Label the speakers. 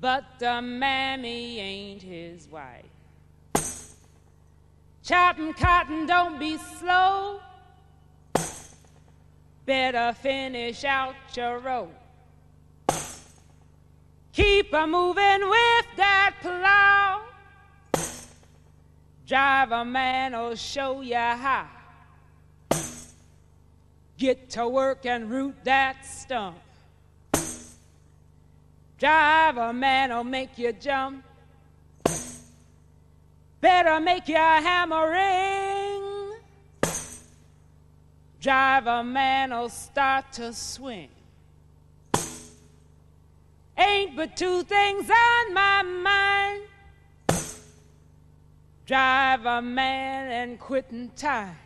Speaker 1: but the mammy ain't his wife. Chopping cotton, don't be slow. Better finish out your row. Keep a moving with that plow. Driver man'll show you how. Get to work and root that stump. Driver man'll make you jump. Better make your hammer ring. Driver man'll start to swing. Ain't but two things on my mind: driver man and quitting time.